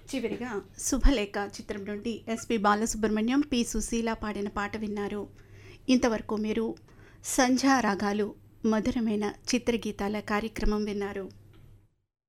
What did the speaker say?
చివరిగా 'శుభలేఖ' చిత్రం నుండి ఎస్పి బాలసుబ్రహ్మణ్యం, పి సుశీల పాడిన పాట విన్నారు. ఇంతవరకు మీరు సంధ్యా రాగాలు మధురమైన చిత్రగీతాల కార్యక్రమం విన్నారు.